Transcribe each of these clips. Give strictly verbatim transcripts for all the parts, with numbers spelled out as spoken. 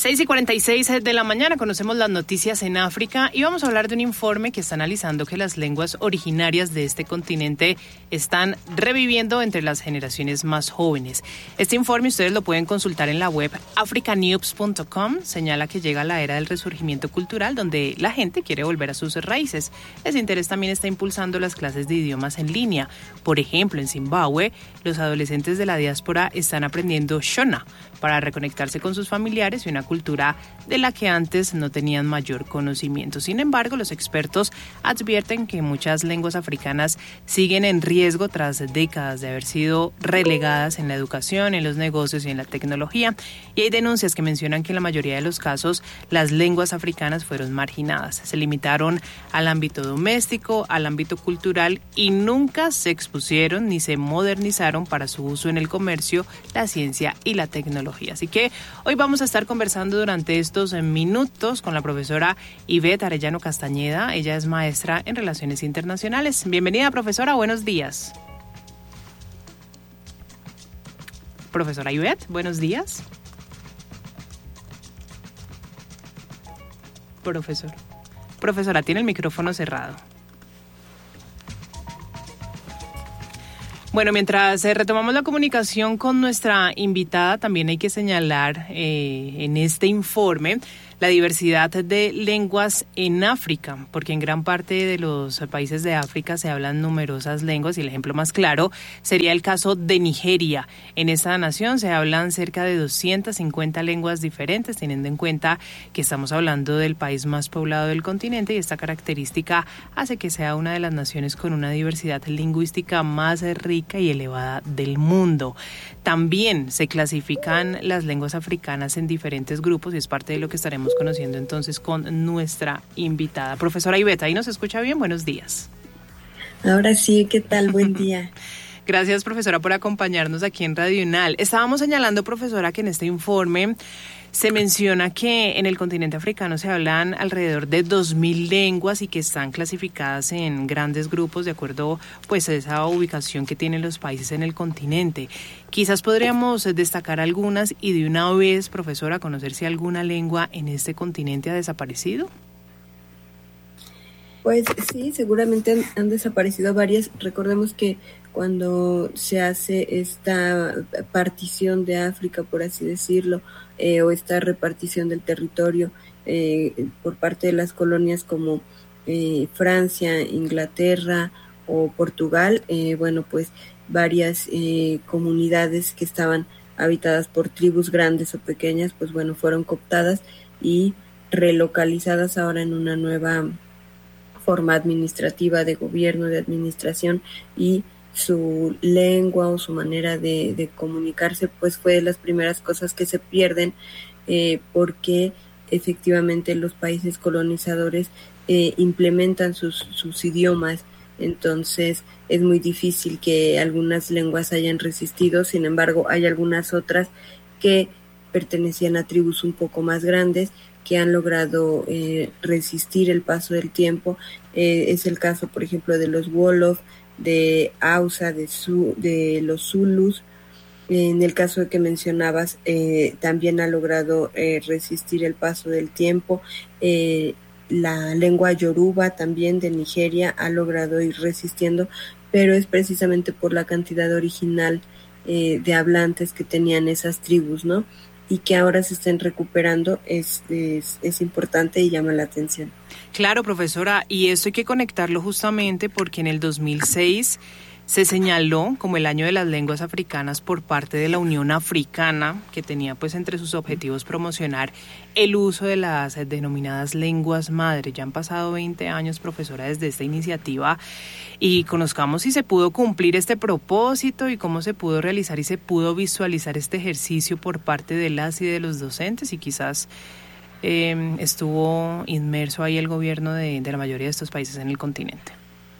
seis y cuarenta y seis de la mañana conocemos las noticias en África y vamos a hablar de un informe que está analizando que las lenguas originarias de este continente están reviviendo entre las generaciones más jóvenes. Este informe ustedes lo pueden consultar en la web africanews punto com. Señala que llega la era del resurgimiento cultural donde la gente quiere volver a sus raíces. Ese interés también está impulsando las clases de idiomas en línea. Por ejemplo, en Zimbabue, los adolescentes de la diáspora están aprendiendo Shona para reconectarse con sus familiares y una cultura de la que antes no tenían mayor conocimiento. Sin embargo, los expertos advierten que muchas lenguas africanas siguen en riesgo tras décadas de haber sido relegadas en la educación, en los negocios y en la tecnología. Y hay denuncias que mencionan que en la mayoría de los casos las lenguas africanas fueron marginadas. Se limitaron al ámbito doméstico, al ámbito cultural y nunca se expusieron ni se modernizaron para su uso en el comercio, la ciencia y la tecnología. Así que hoy vamos a estar conversando durante estos minutos con la profesora Ivette Arellano Castañeda. Ella es maestra en Relaciones Internacionales. Bienvenida, profesora. Buenos días. Profesora Ivette, buenos días. Profesor. Profesora, tiene el micrófono cerrado. Bueno, mientras eh, retomamos la comunicación con nuestra invitada, también hay que señalar eh, en este informe la diversidad de lenguas en África, porque en gran parte de los países de África se hablan numerosas lenguas y el ejemplo más claro sería el caso de Nigeria. En esta nación se hablan cerca de doscientas cincuenta lenguas diferentes, teniendo en cuenta que estamos hablando del país más poblado del continente y esta característica hace que sea una de las naciones con una diversidad lingüística más rica y elevada del mundo. También se clasifican las lenguas africanas en diferentes grupos y es parte de lo que estaremos conociendo entonces con nuestra invitada. Profesora Ivette, ¿ahí nos escucha bien? Buenos días. Ahora sí, ¿qué tal? Buen día. Gracias, profesora, por acompañarnos aquí en Radio UNAL. Estábamos señalando, profesora, que en este informe se menciona que en el continente africano se hablan alrededor de dos mil lenguas y que están clasificadas en grandes grupos de acuerdo pues a esa ubicación que tienen los países en el continente. Quizás podríamos destacar algunas y de una vez, profesora, conocer si alguna lengua en este continente ha desaparecido. Pues sí, seguramente han, han desaparecido varias. Recordemos que cuando se hace esta partición de África, por así decirlo, eh, o esta repartición del territorio eh, por parte de las colonias como eh, Francia, Inglaterra o Portugal, eh, bueno, pues varias eh, comunidades que estaban habitadas por tribus grandes o pequeñas, pues bueno, fueron cooptadas y relocalizadas ahora en una nueva forma administrativa de gobierno, de administración, y su lengua o su manera de, de comunicarse pues fue de las primeras cosas que se pierden eh, porque efectivamente los países colonizadores eh, implementan sus, sus idiomas, entonces es muy difícil que algunas lenguas hayan resistido. Sin embargo, hay algunas otras que pertenecían a tribus un poco más grandes que han logrado eh, resistir el paso del tiempo. Eh, es el caso, por ejemplo, de los Wolof, de Hausa, de, Su, de los Zulus. En el caso que mencionabas, eh, también ha logrado eh, resistir el paso del tiempo. Eh, la lengua Yoruba también de Nigeria ha logrado ir resistiendo, pero es precisamente por la cantidad original eh, de hablantes que tenían esas tribus, ¿no? Y que ahora se estén recuperando es, es, es importante y llama la atención. Claro, profesora, y esto hay que conectarlo justamente porque en el dos mil seis se señaló como el año de las lenguas africanas por parte de la Unión Africana, que tenía pues entre sus objetivos promocionar el uso de las denominadas lenguas madre. Ya han pasado veinte años, profesora, desde esta iniciativa y conozcamos si se pudo cumplir este propósito y cómo se pudo realizar y se pudo visualizar este ejercicio por parte de las y de los docentes y quizás eh, estuvo inmerso ahí el gobierno de, de la mayoría de estos países en el continente.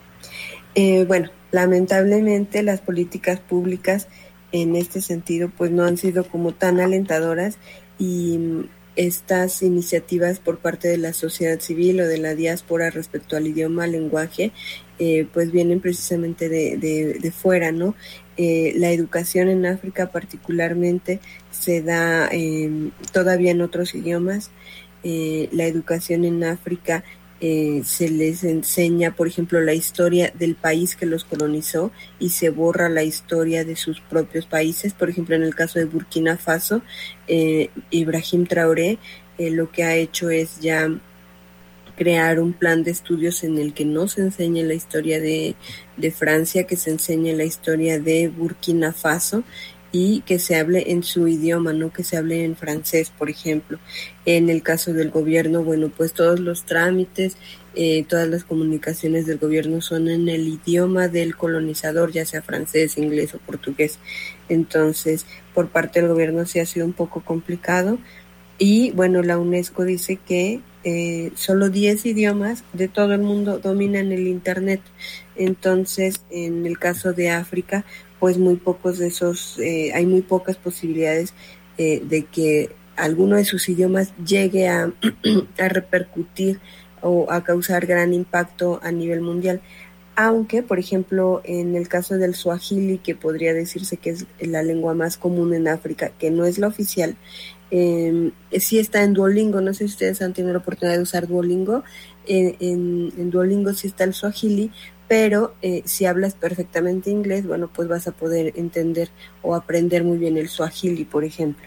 Eh, bueno, lamentablemente las políticas públicas en este sentido pues no han sido como tan alentadoras y estas iniciativas por parte de la sociedad civil o de la diáspora respecto al idioma, lenguaje, eh, pues vienen precisamente de, de, de fuera, ¿no? Eh, la educación en África particularmente se da eh, todavía en otros idiomas. Eh, la educación en África eh, se les enseña, por ejemplo, la historia del país que los colonizó y se borra la historia de sus propios países. Por ejemplo, en el caso de Burkina Faso, eh, Ibrahim Traoré eh, lo que ha hecho es ya crear un plan de estudios en el que no se enseñe la historia de, de Francia, que se enseñe la historia de Burkina Faso y que se hable en su idioma, no que se hable en francés, por ejemplo. En el caso del gobierno, bueno, pues todos los trámites, eh, todas las comunicaciones del gobierno son en el idioma del colonizador, ya sea francés, inglés o portugués. Entonces, por parte del gobierno sí ha sido un poco complicado. Y bueno, la UNESCO dice que eh, solo diez idiomas de todo el mundo dominan el Internet. Entonces, en el caso de África, pues muy pocos de esos, eh, hay muy pocas posibilidades eh, de que alguno de sus idiomas llegue a, a repercutir o a causar gran impacto a nivel mundial. Aunque, por ejemplo, en el caso del Swahili, que podría decirse que es la lengua más común en África, que no es la oficial, Eh, sí está en Duolingo. No sé si ustedes han tenido la oportunidad de usar Duolingo. Eh, en, en Duolingo sí está el Swahili, pero eh, si hablas perfectamente inglés, bueno, pues vas a poder entender o aprender muy bien el Swahili, por ejemplo.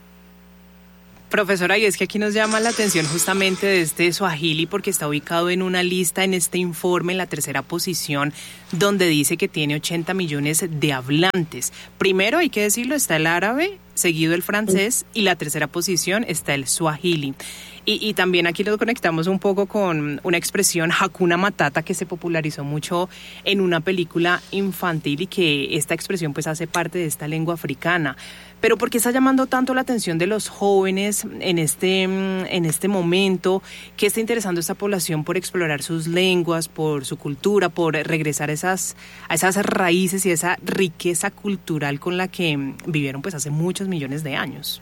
Profesora, y es que aquí nos llama la atención justamente de este Swahili porque está ubicado en una lista en este informe en la tercera posición donde dice que tiene ochenta millones de hablantes. Primero, hay que decirlo, está el árabe, seguido el francés y la tercera posición está el Swahili. Y, y también aquí lo conectamos un poco con una expresión Hakuna Matata que se popularizó mucho en una película infantil y que esta expresión pues hace parte de esta lengua africana. Pero ¿por qué está llamando tanto la atención de los jóvenes en este, en este momento? ¿Qué está interesando a esta población por explorar sus lenguas, por su cultura, por regresar a esas, a esas raíces y esa riqueza cultural con la que vivieron pues hace muchos millones de años?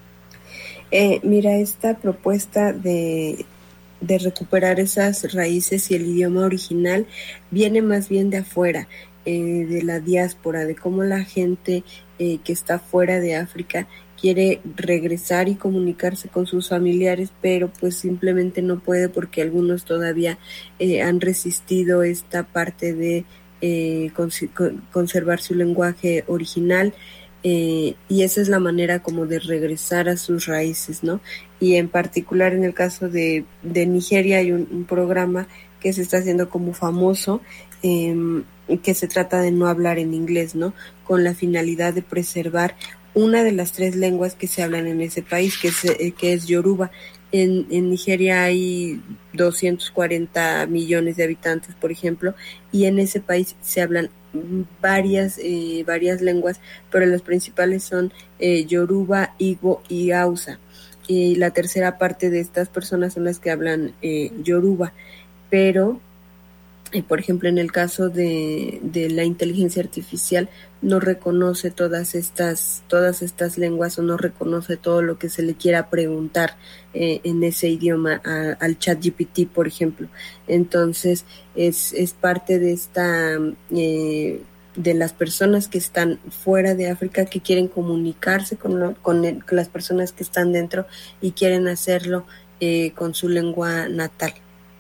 Eh, mira, esta propuesta de, de recuperar esas raíces y el idioma original viene más bien de afuera, eh, de la diáspora, de cómo la gente eh, que está fuera de África quiere regresar y comunicarse con sus familiares, pero pues simplemente no puede porque algunos todavía eh, han resistido esta parte de eh, cons- conservar su lenguaje original. Eh, y esa es la manera como de regresar a sus raíces, ¿no? Y en particular en el caso de, de Nigeria hay un, un programa que se está haciendo como famoso, eh, que se trata de no hablar en inglés, ¿no? Con la finalidad de preservar una de las tres lenguas que se hablan en ese país, que es, eh, que es Yoruba. En, en Nigeria hay doscientos cuarenta millones de habitantes, por ejemplo, y en ese país se hablan varias eh, varias lenguas, pero las principales son eh, Yoruba, Igbo y Hausa. Y la tercera parte de estas personas son las que hablan eh, Yoruba, pero eh, por ejemplo, en el caso de, de la inteligencia artificial no reconoce todas estas todas estas lenguas o no reconoce todo lo que se le quiera preguntar eh, en ese idioma a, al ChatGPT, por ejemplo. Entonces es es parte de esta eh, de las personas que están fuera de África que quieren comunicarse con, lo, con, el, con las personas que están dentro y quieren hacerlo eh, con su lengua natal.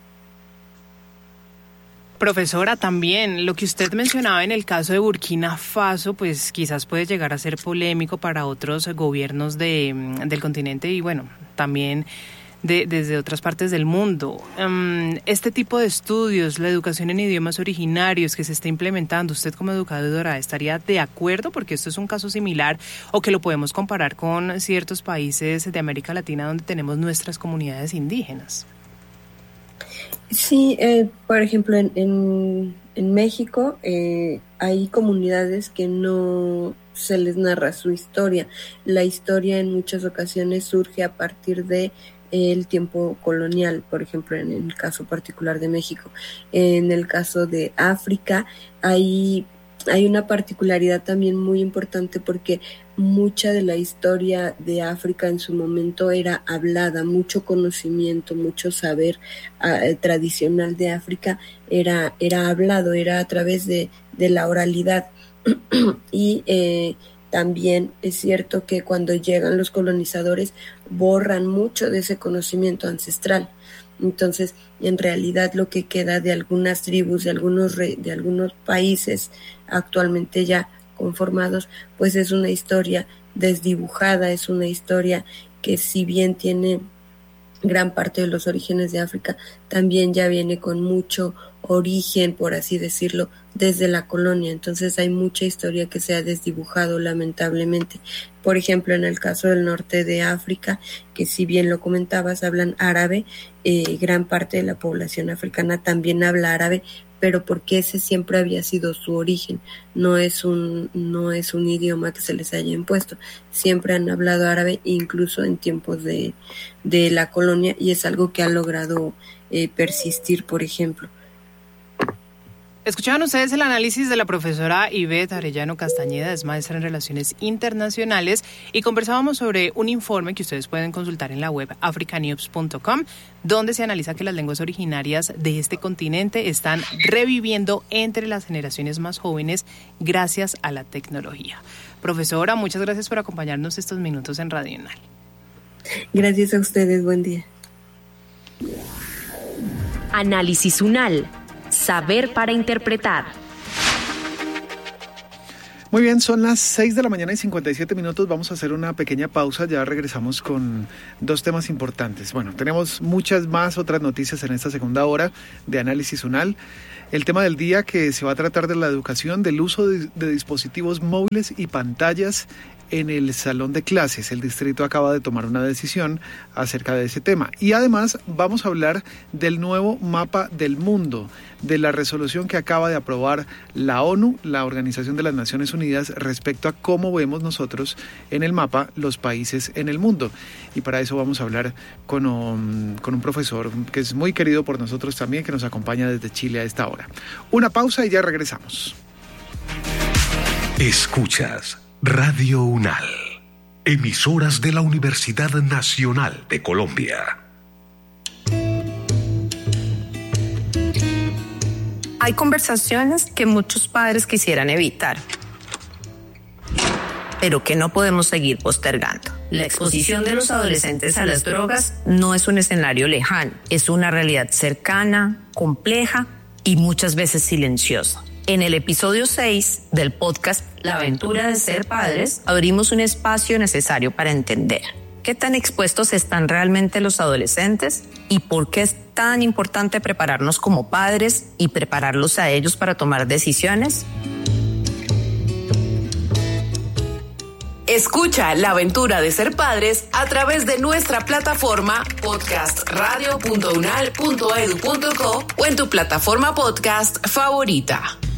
Profesora, también lo que usted mencionaba en el caso de Burkina Faso, pues quizás puede llegar a ser polémico para otros gobiernos de, del continente y bueno, también de, desde otras partes del mundo. Um, este tipo de estudios, la educación en idiomas originarios que se está implementando, ¿usted como educadora estaría de acuerdo? Porque esto es un caso similar o que lo podemos comparar con ciertos países de América Latina donde tenemos nuestras comunidades indígenas. Sí, eh, por ejemplo, en, en, en México eh, hay comunidades que no se les narra su historia. La historia en muchas ocasiones surge a partir de eh, el tiempo colonial, por ejemplo, en el caso particular de México. En el caso de África hay, hay una particularidad también muy importante porque mucha de la historia de África en su momento era hablada, mucho conocimiento, mucho saber uh, tradicional de África era, era hablado, era a través de, de la oralidad. Y eh, también es cierto que cuando llegan los colonizadores borran mucho de ese conocimiento ancestral. Entonces, en realidad lo que queda de algunas tribus, de algunos, re, de algunos países actualmente ya conformados, pues es una historia desdibujada, es una historia que si bien tiene gran parte de los orígenes de África, también ya viene con mucho origen, por así decirlo, desde la colonia. Entonces hay mucha historia que se ha desdibujado, lamentablemente. Por ejemplo, en el caso del norte de África, que si bien lo comentabas, hablan árabe, eh, gran parte de la población africana también habla árabe, pero porque ese siempre había sido su origen, no es un no es un idioma que se les haya impuesto, siempre han hablado árabe incluso en tiempos de, de la colonia, y es algo que ha logrado eh, persistir, por ejemplo. Escuchaban ustedes el análisis de la profesora Ivette Arellano Castañeda, es maestra en Relaciones Internacionales, y conversábamos sobre un informe que ustedes pueden consultar en la web africa news punto com, donde se analiza que las lenguas originarias de este continente están reviviendo entre las generaciones más jóvenes gracias a la tecnología. Profesora, muchas gracias por acompañarnos estos minutos en Radio UNAL. Gracias a ustedes, buen día. Análisis UNAL. Saber para interpretar. Muy bien, son las seis de la mañana y cincuenta y siete minutos. Vamos a hacer una pequeña pausa. Ya regresamos con dos temas importantes. Bueno, tenemos muchas más otras noticias en esta segunda hora de Análisis UNAL. El tema del día, que se va a tratar de la educación, del uso de, de dispositivos móviles y pantallas en el salón de clases. El distrito acaba de tomar una decisión acerca de ese tema. Y además vamos a hablar del nuevo mapa del mundo, de la resolución que acaba de aprobar la ONU, la Organización de las Naciones Unidas, respecto a cómo vemos nosotros en el mapa los países en el mundo. Y para eso vamos a hablar con un, con un profesor que es muy querido por nosotros también, que nos acompaña desde Chile a esta hora. Una pausa y ya regresamos. Escuchas Radio UNAL, emisoras de la Universidad Nacional de Colombia. Hay conversaciones que muchos padres quisieran evitar, pero que no podemos seguir postergando. La exposición de los adolescentes a las drogas no es un escenario lejano, es una realidad cercana, compleja y muchas veces silenciosa. En el episodio seis del podcast La aventura de ser padres, abrimos un espacio necesario para entender qué tan expuestos están realmente los adolescentes y por qué es tan importante prepararnos como padres y prepararlos a ellos para tomar decisiones. Escucha La aventura de ser padres a través de nuestra plataforma podcast radio punto unal punto edu punto co o en tu plataforma podcast favorita.